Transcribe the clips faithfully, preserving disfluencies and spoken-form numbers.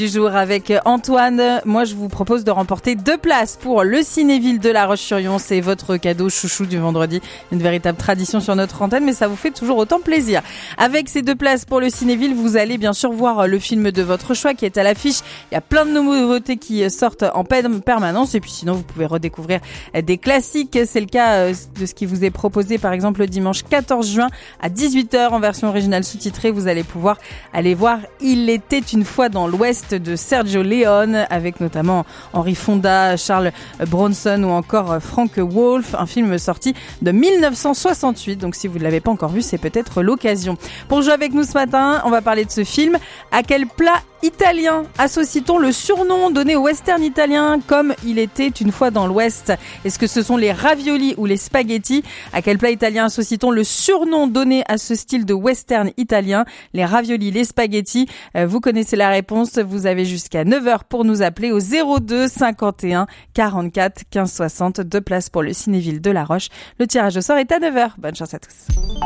Du jour avec Antoine, moi je vous propose de remporter deux places pour le Cinéville de La Roche-sur-Yon. C'est votre cadeau chouchou du vendredi, une véritable tradition sur notre antenne, mais ça vous fait toujours autant plaisir. Avec ces deux places pour le Cinéville, vous allez bien sûr voir le film de votre choix qui est à l'affiche. Il y a plein de nouveautés qui sortent en permanence et puis sinon vous pouvez redécouvrir des classiques. C'est le cas de ce qui vous est proposé par exemple le dimanche quatorze juin à dix-huit heures en version originale sous-titrée. Vous allez pouvoir aller voir Il était une fois dans l'Ouest de Sergio Leone avec notamment Henry Fonda, Charles Bronson ou encore Frank Wolf, un film sorti de dix-neuf cent soixante-huit. Donc si vous ne l'avez pas encore vu, c'est peut-être l'occasion. Pour jouer avec nous ce matin, on va parler de ce film. À quel plat italien associe-t-on le surnom donné au western italien comme Il était une fois dans l'Ouest? Est-ce que ce sont les raviolis ou les spaghettis? À quel plat italien associe-t-on le surnom donné à ce style de western italien? Les raviolis, les spaghettis? Euh, vous connaissez la réponse. Vous avez jusqu'à neuf heures pour nous appeler au zéro deux cinquante et un quarante-quatre quinze soixante. Deux places pour le Cinéville de La Roche. Le tirage au sort est à neuf heures. Bonne chance à tous.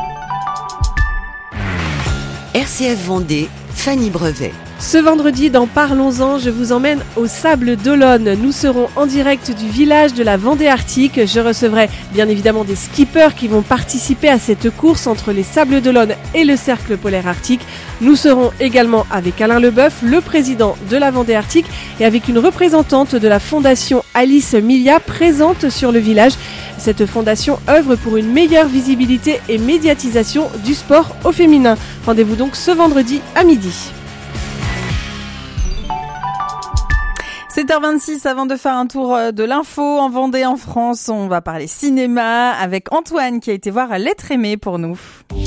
R C F Vendée, Fanny Brevet. Ce vendredi, dans Parlons-en, je vous emmène au Sables d'Olonne. Nous serons en direct du village de la Vendée Arctique. Je recevrai bien évidemment des skippers qui vont participer à cette course entre les Sables d'Olonne et le Cercle polaire arctique. Nous serons également avec Alain Leboeuf, le président de la Vendée Arctique, et avec une représentante de la fondation Alice Milia présente sur le village. Cette fondation œuvre pour une meilleure visibilité et médiatisation du sport au féminin. Rendez-vous donc ce vendredi à midi. sept heures vingt-six, avant de faire un tour de l'info en Vendée, en France, on va parler cinéma avec Antoine qui a été voir L'être aimé pour nous.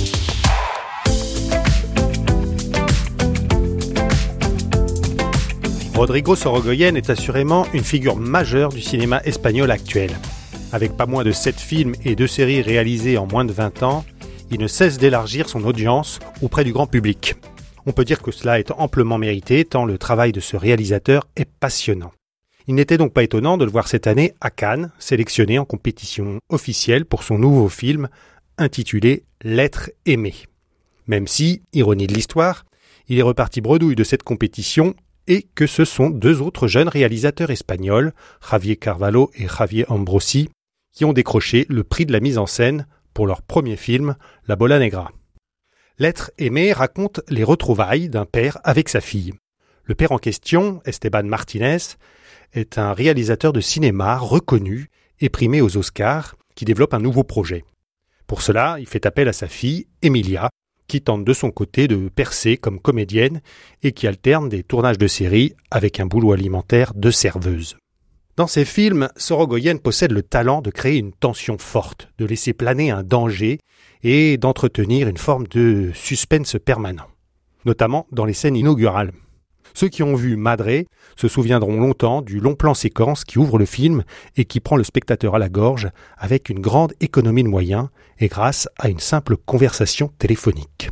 Rodrigo Sorogoyen est assurément une figure majeure du cinéma espagnol actuel. Avec pas moins de sept films et deux séries réalisées en moins de vingt ans, il ne cesse d'élargir son audience auprès du grand public. On peut dire que cela est amplement mérité, tant le travail de ce réalisateur est passionnant. Il n'était donc pas étonnant de le voir cette année à Cannes, sélectionné en compétition officielle pour son nouveau film intitulé « L'être aimé ». Même si, ironie de l'histoire, il est reparti bredouille de cette compétition et que ce sont deux autres jeunes réalisateurs espagnols, Javier Carvalho et Javier Ambrosi, qui ont décroché le prix de la mise en scène pour leur premier film, La Bola Negra. L'être aimé raconte les retrouvailles d'un père avec sa fille. Le père en question, Esteban Martinez, est un réalisateur de cinéma reconnu et primé aux Oscars qui développe un nouveau projet. Pour cela, il fait appel à sa fille, Emilia, qui tente de son côté de percer comme comédienne et qui alterne des tournages de séries avec un boulot alimentaire de serveuse. Dans ses films, Sorogoyen possède le talent de créer une tension forte, de laisser planer un danger et d'entretenir une forme de suspense permanent, notamment dans les scènes inaugurales. Ceux qui ont vu Madré se souviendront longtemps du long plan séquence qui ouvre le film et qui prend le spectateur à la gorge avec une grande économie de moyens et grâce à une simple conversation téléphonique.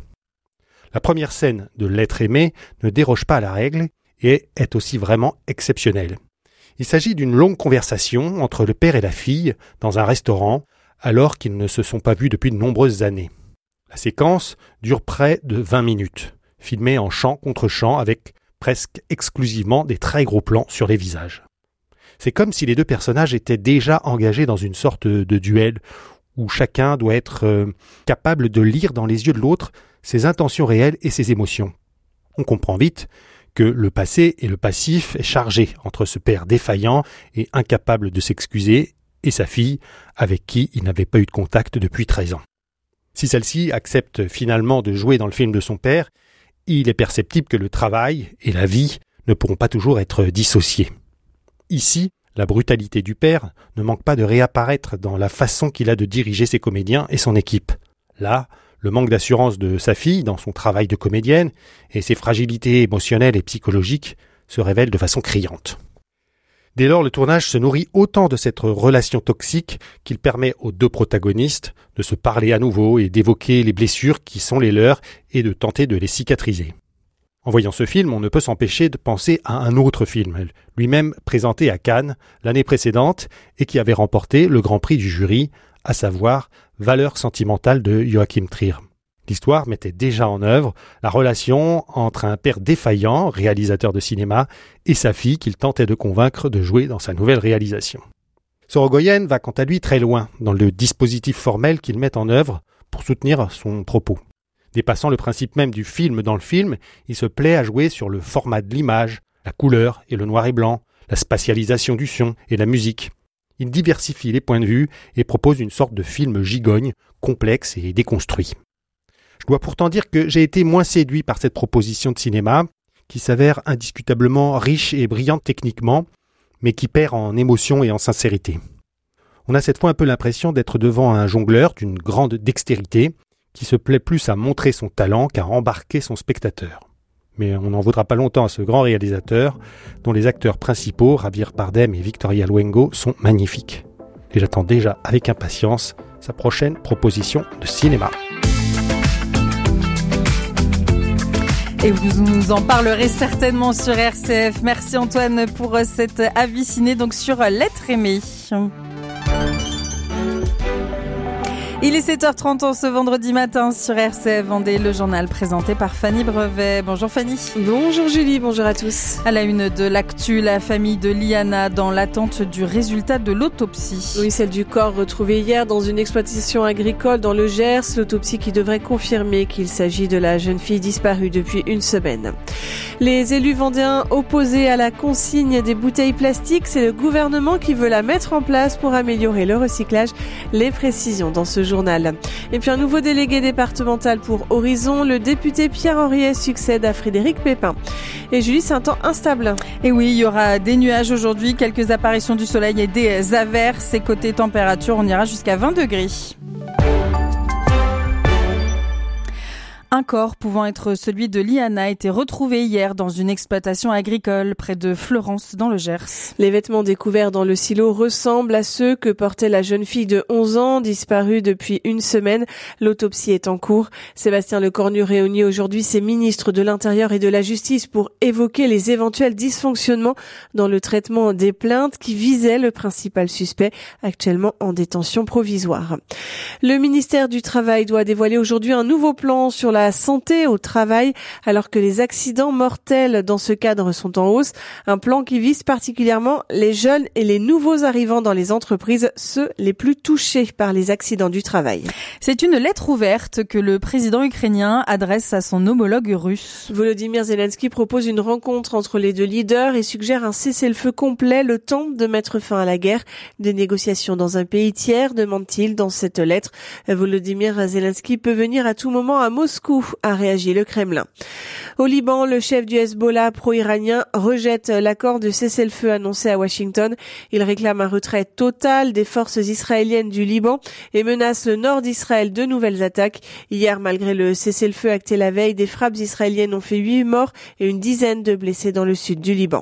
La première scène de L'être aimé ne déroge pas à la règle et est aussi vraiment exceptionnelle. Il s'agit d'une longue conversation entre le père et la fille dans un restaurant alors qu'ils ne se sont pas vus depuis de nombreuses années. La séquence dure près de vingt minutes, filmée en champ contre champ avec presque exclusivement des très gros plans sur les visages. C'est comme si les deux personnages étaient déjà engagés dans une sorte de duel où chacun doit être euh, capable de lire dans les yeux de l'autre ses intentions réelles et ses émotions. On comprend vite que le passé et le passif est chargé entre ce père défaillant et incapable de s'excuser et sa fille avec qui il n'avait pas eu de contact depuis treize ans. Si celle-ci accepte finalement de jouer dans le film de son père, il est perceptible que le travail et la vie ne pourront pas toujours être dissociés. Ici, la brutalité du père ne manque pas de réapparaître dans la façon qu'il a de diriger ses comédiens et son équipe. Là, le manque d'assurance de sa fille dans son travail de comédienne et ses fragilités émotionnelles et psychologiques se révèlent de façon criante. Dès lors, le tournage se nourrit autant de cette relation toxique qu'il permet aux deux protagonistes de se parler à nouveau et d'évoquer les blessures qui sont les leurs et de tenter de les cicatriser. En voyant ce film, on ne peut s'empêcher de penser à un autre film, lui-même présenté à Cannes l'année précédente et qui avait remporté le Grand Prix du jury, à savoir Valeurs sentimentales de Joachim Trier. L'histoire mettait déjà en œuvre la relation entre un père défaillant, réalisateur de cinéma, et sa fille qu'il tentait de convaincre de jouer dans sa nouvelle réalisation. Sorogoyen va quant à lui très loin dans le dispositif formel qu'il met en œuvre pour soutenir son propos. Dépassant le principe même du film dans le film, il se plaît à jouer sur le format de l'image, la couleur et le noir et blanc, la spatialisation du son et la musique. Il diversifie les points de vue et propose une sorte de film gigogne, complexe et déconstruit. Je dois pourtant dire que j'ai été moins séduit par cette proposition de cinéma, qui s'avère indiscutablement riche et brillante techniquement, mais qui perd en émotion et en sincérité. On a cette fois un peu l'impression d'être devant un jongleur d'une grande dextérité, qui se plaît plus à montrer son talent qu'à embarquer son spectateur. Mais on n'en vaudra pas longtemps à ce grand réalisateur, dont les acteurs principaux, Javier Bardem et Victoria Luengo, sont magnifiques. Et j'attends déjà avec impatience sa prochaine proposition de cinéma. Et vous nous en parlerez certainement sur R C F. Merci Antoine pour cet avis ciné donc sur L'être aimé. Il est sept heures trente ce vendredi matin sur R C F Vendée, le journal présenté par Fanny Brevet. Bonjour Fanny. Bonjour Julie, bonjour à tous. À la une de l'actu, la famille de Liana dans l'attente du résultat de l'autopsie. Oui, celle du corps retrouvé hier dans une exploitation agricole dans le Gers. L'autopsie qui devrait confirmer qu'il s'agit de la jeune fille disparue depuis une semaine. Les élus vendéens opposés à la consigne des bouteilles plastiques, c'est le gouvernement qui veut la mettre en place pour améliorer le recyclage. Les précisions dans ce journal. Et puis un nouveau délégué départemental pour Horizon, le député Pierre Henriet succède à Frédéric Pépin. Et Julie, c'est un temps instable. Et oui, il y aura des nuages aujourd'hui, quelques apparitions du soleil et des averses. Et côté température, on ira jusqu'à vingt degrés. Un corps pouvant être celui de Liana a été retrouvé hier dans une exploitation agricole près de Fleurance dans le Gers. Les vêtements découverts dans le silo ressemblent à ceux que portait la jeune fille de onze ans, disparue depuis une semaine. L'autopsie est en cours. Sébastien Lecornu réunit aujourd'hui ses ministres de l'Intérieur et de la Justice pour évoquer les éventuels dysfonctionnements dans le traitement des plaintes qui visaient le principal suspect, actuellement en détention provisoire. Le ministère du Travail doit dévoiler aujourd'hui un nouveau plan sur la la santé au travail, alors que les accidents mortels dans ce cadre sont en hausse. Un plan qui vise particulièrement les jeunes et les nouveaux arrivants dans les entreprises, ceux les plus touchés par les accidents du travail. C'est une lettre ouverte que le président ukrainien adresse à son homologue russe. Volodymyr Zelensky propose une rencontre entre les deux leaders et suggère un cessez-le-feu complet, le temps de mettre fin à la guerre. Des négociations dans un pays tiers, demande-t-il dans cette lettre. Volodymyr Zelensky peut venir à tout moment à Moscou, a réagi le Kremlin. Au Liban, le chef du Hezbollah pro-iranien rejette l'accord de cessez-le-feu annoncé à Washington. Il réclame un retrait total des forces israéliennes du Liban et menace le nord d'Israël de nouvelles attaques. Hier, malgré le cessez-le-feu acté la veille, des frappes israéliennes ont fait huit morts et une dizaine de blessés dans le sud du Liban.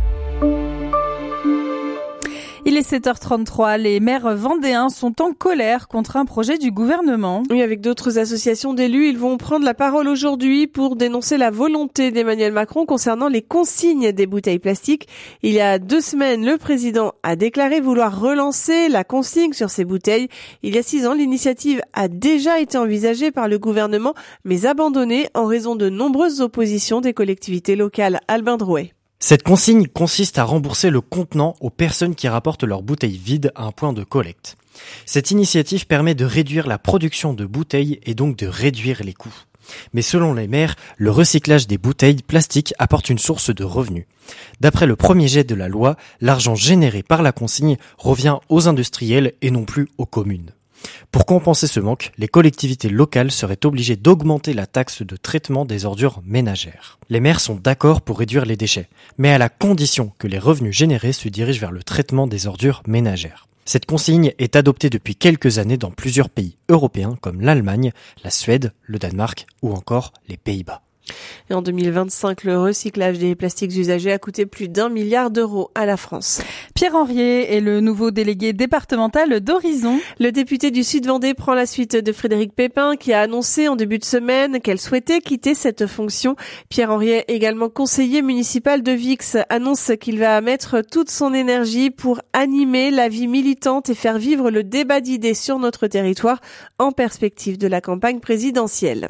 Il est sept heures trente-trois. Les maires vendéens sont en colère contre un projet du gouvernement. Oui, avec d'autres associations d'élus, ils vont prendre la parole aujourd'hui pour dénoncer la volonté d'Emmanuel Macron concernant les consignes des bouteilles plastiques. Il y a deux semaines, le président a déclaré vouloir relancer la consigne sur ces bouteilles. Il y a six ans, l'initiative a déjà été envisagée par le gouvernement, mais abandonnée en raison de nombreuses oppositions des collectivités locales. Albin Drouet. Cette consigne consiste à rembourser le contenant aux personnes qui rapportent leurs bouteilles vides à un point de collecte. Cette initiative permet de réduire la production de bouteilles et donc de réduire les coûts. Mais selon les maires, le recyclage des bouteilles plastiques apporte une source de revenus. D'après le premier jet de la loi, l'argent généré par la consigne revient aux industriels et non plus aux communes. Pour compenser ce manque, les collectivités locales seraient obligées d'augmenter la taxe de traitement des ordures ménagères. Les maires sont d'accord pour réduire les déchets, mais à la condition que les revenus générés se dirigent vers le traitement des ordures ménagères. Cette consigne est adoptée depuis quelques années dans plusieurs pays européens comme l'Allemagne, la Suède, le Danemark ou encore les Pays-Bas. Et en deux mille vingt-cinq, le recyclage des plastiques usagés a coûté plus d'un milliard d'euros à la France. Pierre Henriet est le nouveau délégué départemental d'Horizon. Le député du Sud-Vendée prend la suite de Frédéric Pépin qui a annoncé en début de semaine qu'elle souhaitait quitter cette fonction. Pierre Henriet, également conseiller municipal de Vix, annonce qu'il va mettre toute son énergie pour animer la vie militante et faire vivre le débat d'idées sur notre territoire en perspective de la campagne présidentielle.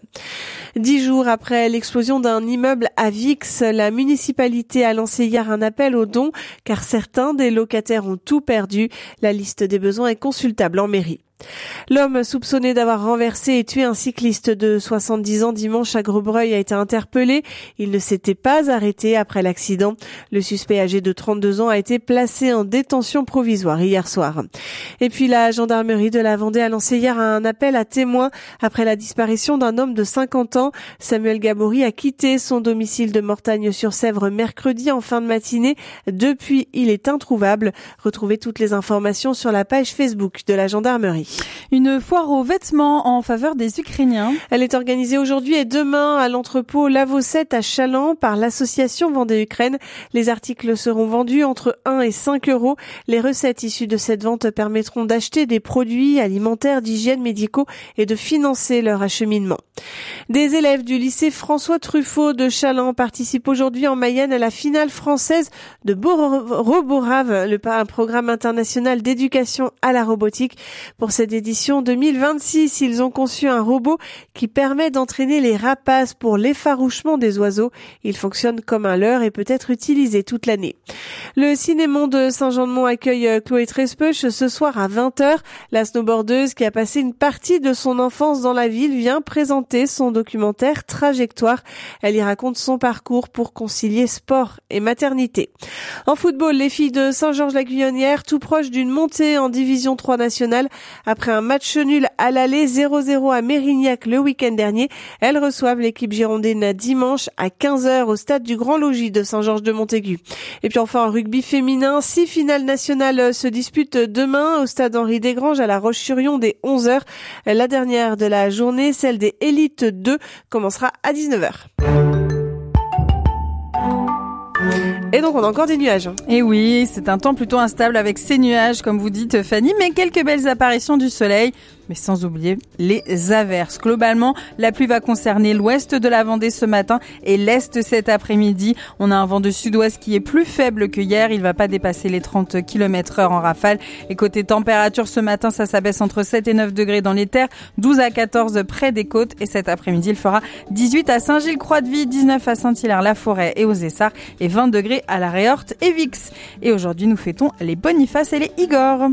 Dix jours après l'explosion d'un immeuble à Vix, la municipalité a lancé hier un appel aux dons car certains des locataires ont tout perdu. La liste des besoins est consultable en mairie. L'homme soupçonné d'avoir renversé et tué un cycliste de soixante-dix ans dimanche à Grosbreuil a été interpellé. Il ne s'était pas arrêté après l'accident. Le suspect âgé de trente-deux ans a été placé en détention provisoire hier soir. Et puis la gendarmerie de la Vendée a lancé hier un appel à témoins après la disparition d'un homme de cinquante ans. Samuel Gabory a quitté son domicile de Mortagne-sur-Sèvre mercredi en fin de matinée. Depuis, il est introuvable. Retrouvez toutes les informations sur la page Facebook de la gendarmerie. Une foire aux vêtements en faveur des Ukrainiens. Elle est organisée aujourd'hui et demain à l'entrepôt Lavocette à Challans par l'association Vendée-Ukraine. Les articles seront vendus entre un et cinq euros. Les recettes issues de cette vente permettront d'acheter des produits alimentaires, d'hygiène, médicaux et de financer leur acheminement. Des élèves du lycée François Truffaut de Challans participent aujourd'hui en Mayenne à la finale française de Roborave, le programme international d'éducation à la robotique. Pour cette édition deux mille vingt-six, ils ont conçu un robot qui permet d'entraîner les rapaces pour l'effarouchement des oiseaux. Il fonctionne comme un leurre et peut être utilisé toute l'année. Le Cinémon de Saint-Jean-de-Mont accueille Chloé Trespeuch ce soir à vingt heures. La snowboardeuse qui a passé une partie de son enfance dans la ville vient présenter son documentaire Trajectoire. Elle y raconte son parcours pour concilier sport et maternité. En football, les filles de Saint-Georges-la-Guyonnière, tout proche d'une montée en division trois nationale. Après un match nul à l'aller zéro zéro à Mérignac le week-end dernier, elles reçoivent l'équipe girondine dimanche à quinze heures au stade du Grand Logis de Saint-Georges-de-Montaigu. Et puis enfin en rugby féminin, six finales nationales se disputent demain au stade Henri Desgranges à La Roche-sur-Yon dès onze heures. La dernière de la journée, celle des Élites deux, commencera à dix-neuf heures. Et donc on a encore des nuages. Et oui, c'est un temps plutôt instable avec ces nuages, comme vous dites Fanny, mais quelques belles apparitions du soleil. Mais sans oublier les averses. Globalement, la pluie va concerner l'ouest de la Vendée ce matin et l'est cet après-midi. On a un vent de sud-ouest qui est plus faible que hier. Il va pas dépasser les trente kilomètres heure en rafale. Et côté température, ce matin, ça s'abaisse entre sept et neuf degrés dans les terres, douze à quatorze près des côtes. Et cet après-midi, il fera dix-huit à Saint-Gilles-Croix-de-Vie, dix-neuf à Saint-Hilaire-la-Forêt et aux Essarts et vingt degrés à la Réorte et Vix. Et aujourd'hui, nous fêtons les Boniface et les Igor.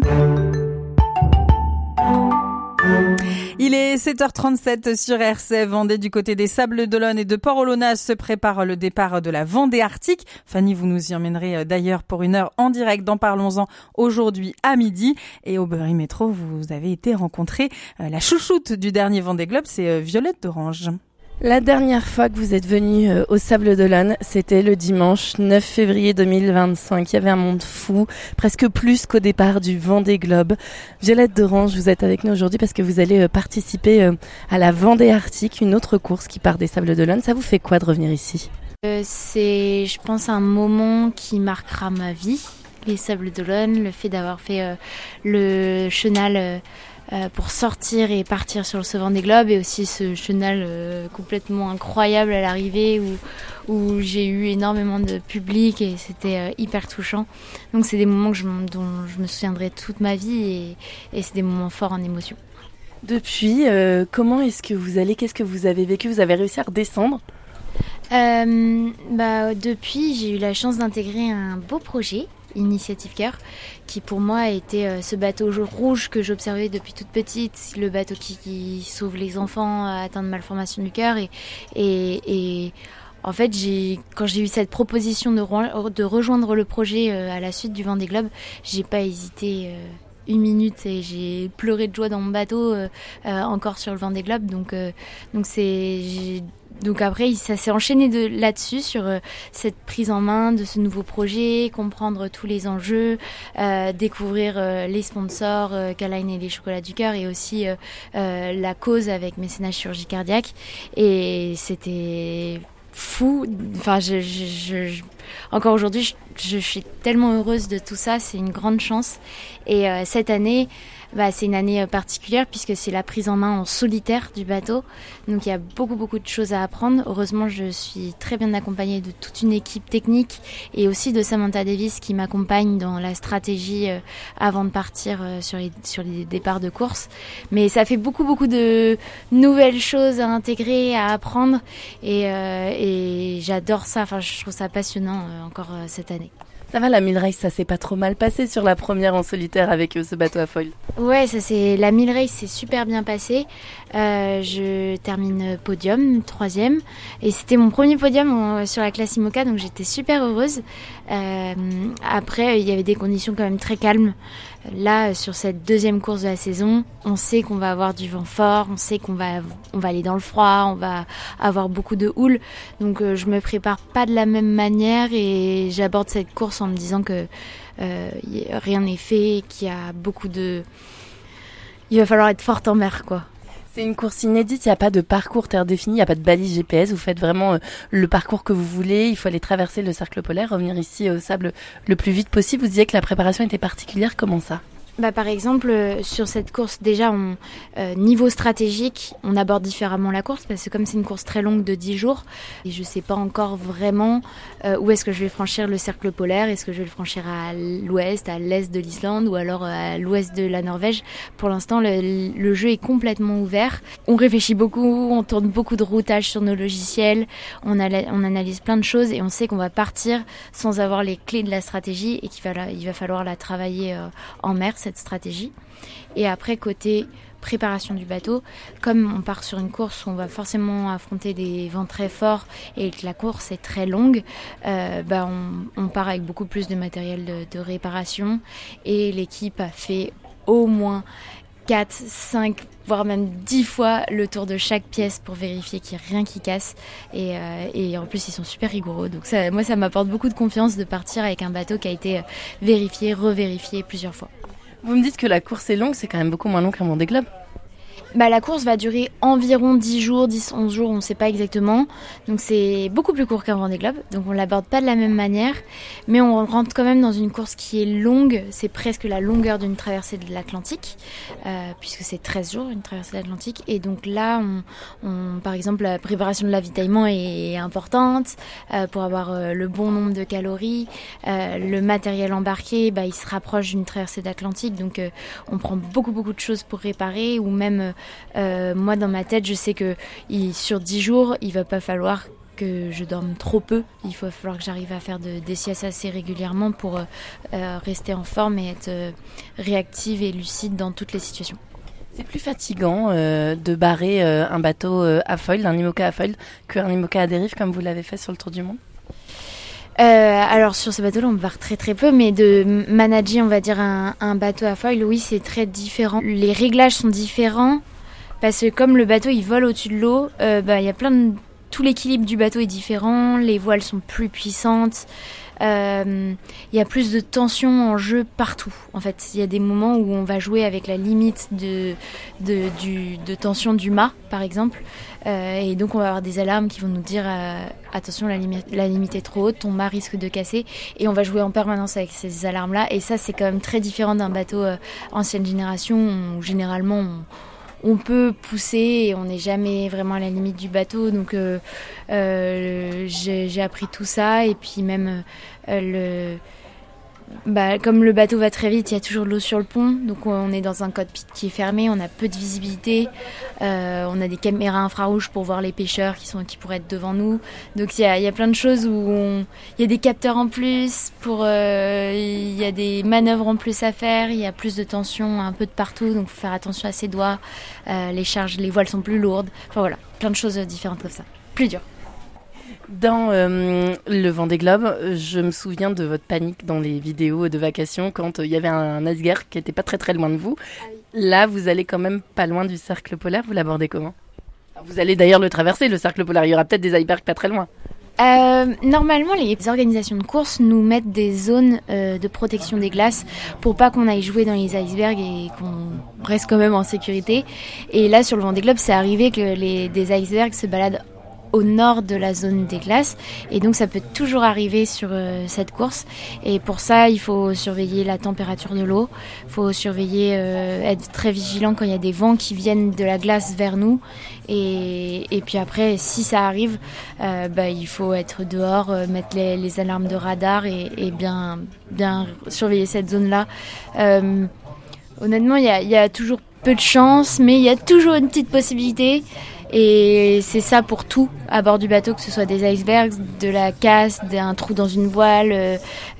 Il est sept heures trente-sept sur R C F Vendée. Du côté des Sables d'Olonne et de Port-Olonaz se prépare le départ de la Vendée Arctique. Fanny, vous nous y emmènerez d'ailleurs pour une heure en direct dans Parlons-en aujourd'hui à midi. Et au Berry Métro, vous avez été rencontrer la chouchoute du dernier Vendée Globe, c'est Violette d'Orange. La dernière fois que vous êtes venu euh, au Sable d'Olonne, c'était le dimanche neuf février deux mille vingt-cinq. Il y avait un monde fou, presque plus qu'au départ du Vendée Globe. Violette d'Orange, vous êtes avec nous aujourd'hui parce que vous allez euh, participer euh, à la Vendée Arctique, une autre course qui part des Sables d'Olonne. Ça vous fait quoi de revenir ici ? euh, C'est, je pense, un moment qui marquera ma vie. Les Sables d'Olonne, le fait d'avoir fait euh, le chenal... Euh, Euh, pour sortir et partir sur ce Vendée Globe, et aussi ce chenal euh, complètement incroyable à l'arrivée où, où j'ai eu énormément de public et c'était euh, hyper touchant. Donc c'est des moments que je, dont je me souviendrai toute ma vie et, et c'est des moments forts en émotion. Depuis, euh, comment est-ce que vous allez ? Qu'est-ce que vous avez vécu ? Vous avez réussi à redescendre ? euh, bah, Depuis, j'ai eu la chance d'intégrer un beau projet, Initiative Cœur, qui pour moi était euh, ce bateau rouge que j'observais depuis toute petite, le bateau qui, qui sauve les enfants atteints de malformations du cœur. Et, et, et en fait, j'ai, quand j'ai eu cette proposition de, re, de rejoindre le projet euh, à la suite du Vendée Globe, j'ai pas hésité euh, une minute et j'ai pleuré de joie dans mon bateau euh, euh, encore sur le Vendée Globe. Donc, euh, donc c'est, j'ai, donc après, ça s'est enchaîné de, là-dessus, sur euh, cette prise en main de ce nouveau projet, comprendre tous les enjeux, euh, découvrir euh, les sponsors, euh, Caline et les chocolats du cœur, et aussi euh, euh, la cause avec mécénat chirurgie cardiaque. Et c'était fou. Enfin, je, je, je, je, encore aujourd'hui, je, je suis tellement heureuse de tout ça. C'est une grande chance. Et euh, cette année... Bah, c'est une année particulière puisque c'est la prise en main en solitaire du bateau. Donc il y a beaucoup beaucoup de choses à apprendre. Heureusement, je suis très bien accompagnée de toute une équipe technique et aussi de Samantha Davis qui m'accompagne dans la stratégie euh, avant de partir euh, sur les, sur les départs de course. Mais ça fait beaucoup beaucoup de nouvelles choses à intégrer, à apprendre et, euh, et j'adore ça. Enfin, je trouve ça passionnant euh, encore euh, cette année. Ça va, la mille race, ça s'est pas trop mal passé sur la première en solitaire avec euh, ce bateau à foil. Ouais, ça c'est la mille race, c'est super bien passé. Euh, je termine podium, troisième, et c'était mon premier podium euh, sur la classe IMOCA, donc j'étais super heureuse. Euh, après, il y avait des conditions quand même très calmes. Là, sur cette deuxième course de la saison, on sait qu'on va avoir du vent fort, on sait qu'on va, on va aller dans le froid, on va avoir beaucoup de houle. Donc, euh, je me prépare pas de la même manière et j'aborde cette course en me disant que euh, rien n'est fait, qu'il y a beaucoup de... Il va falloir être forte en mer, quoi. C'est une course inédite, il n'y a pas de parcours terre défini, il n'y a pas de balise G P S, vous faites vraiment euh, le parcours que vous voulez, il faut aller traverser le cercle polaire, revenir ici au sable le plus vite possible. Vous disiez que la préparation était particulière, comment ça ? Bah, par exemple, euh, sur cette course, déjà, on, euh, niveau stratégique, on aborde différemment la course parce que comme c'est une course très longue de dix jours, et je ne sais pas encore vraiment euh, où est-ce que je vais franchir le cercle polaire, est-ce que je vais le franchir à l'ouest, à l'est de l'Islande ou alors à l'ouest de la Norvège. Pour l'instant, le, le jeu est complètement ouvert. On réfléchit beaucoup, on tourne beaucoup de routages sur nos logiciels, on, a, on analyse plein de choses et on sait qu'on va partir sans avoir les clés de la stratégie et qu'il va, il va falloir la travailler euh, en mer, cette stratégie. Et après, côté préparation du bateau, comme on part sur une course où on va forcément affronter des vents très forts et que la course est très longue, euh, bah on, on part avec beaucoup plus de matériel de, de réparation et l'équipe a fait au moins quatre, cinq, voire même dix fois le tour de chaque pièce pour vérifier qu'il n'y a rien qui casse. Et, euh, et en plus, ils sont super rigoureux. Donc ça, moi, ça m'apporte beaucoup de confiance de partir avec un bateau qui a été vérifié, revérifié plusieurs fois. Vous me dites que la course est longue, c'est quand même beaucoup moins long qu'un Vendée Globe. Bah, la course va durer environ dix jours, dix, onze jours, on ne sait pas exactement. Donc c'est beaucoup plus court qu'un Vendée Globe. Donc on ne l'aborde pas de la même manière. Mais on rentre quand même dans une course qui est longue. C'est presque la longueur d'une traversée de l'Atlantique. Euh, puisque c'est treize jours, une traversée de l'Atlantique. Et donc là, on, on, par exemple, la préparation de l'avitaillement est importante. Euh, pour avoir euh, le bon nombre de calories. Euh, le matériel embarqué, bah, il se rapproche d'une traversée de l'Atlantique. Donc euh, on prend beaucoup, beaucoup de choses pour réparer. Ou même... Euh, Euh, moi dans ma tête je sais que il, sur dix jours il va pas falloir que je dorme trop peu, il va falloir que j'arrive à faire de, des siestes assez régulièrement pour euh, rester en forme et être euh, réactive et lucide dans toutes les situations. C'est plus fatigant euh, de barrer euh, un bateau euh, à foil, un IMOCA à foil, qu'un IMOCA à dérive comme vous l'avez fait sur le Tour du Monde? Euh, alors sur ce bateau-là, on barre très très peu, mais de manager, on va dire, un, un bateau à foil, oui, c'est très différent. Les réglages sont différents parce que comme le bateau il vole au-dessus de l'eau, euh, bah, y a plein de... tout l'équilibre du bateau est différent, les voiles sont plus puissantes. Il euh, y a plus de tension en jeu partout. En fait, il y a des moments où on va jouer avec la limite de, de, du, de tension du mât, par exemple. Euh, et donc, on va avoir des alarmes qui vont nous dire euh, attention, la limite, la limite est trop haute, ton mât risque de casser. Et on va jouer en permanence avec ces alarmes-là. Et ça, c'est quand même très différent d'un bateau euh, ancienne génération où généralement on, on peut pousser et on n'est jamais vraiment à la limite du bateau. Donc euh, euh, j'ai, j'ai appris tout ça et puis même euh, le, bah, comme le bateau va très vite, il y a toujours de l'eau sur le pont. Donc on est dans un cockpit qui est fermé, on a peu de visibilité. Euh, on a des caméras infrarouges pour voir les pêcheurs qui, sont, qui pourraient être devant nous. Donc il y a, il y a plein de choses où on, il y a des capteurs en plus, pour, euh, il y a des manœuvres en plus à faire, il y a plus de tension un peu de partout, donc il faut faire attention à ses doigts. Euh, les charges, les voiles sont plus lourdes. Enfin voilà, plein de choses différentes comme ça. Plus dur. Dans euh, le Vendée Globe, je me souviens de votre panique dans les vidéos de vacation quand il euh, y avait un iceberg qui n'était pas très très loin de vous. Ah oui. Là, vous allez quand même pas loin du cercle polaire, vous l'abordez comment ? Vous allez d'ailleurs le traverser, le cercle polaire. Il y aura peut-être des icebergs pas très loin. Euh, normalement, les organisations de course nous mettent des zones euh, de protection des glaces pour pas qu'on aille jouer dans les icebergs et qu'on reste quand même en sécurité. Et là, sur le Vendée Globe, c'est arrivé que les, des icebergs se baladent au nord de la zone des glaces et donc ça peut toujours arriver sur euh, cette course et pour ça il faut surveiller la température de l'eau, il faut surveiller, euh, être très vigilant quand il y a des vents qui viennent de la glace vers nous et, et puis après si ça arrive euh, bah, il faut être dehors, euh, mettre les, les alarmes de radar et, et bien, bien surveiller cette zone là. Euh, honnêtement il y a, y a toujours peu de chance mais il y a toujours une petite possibilité. Et c'est ça pour tout à bord du bateau, que ce soit des icebergs, de la casse, d'un trou dans une voile, euh,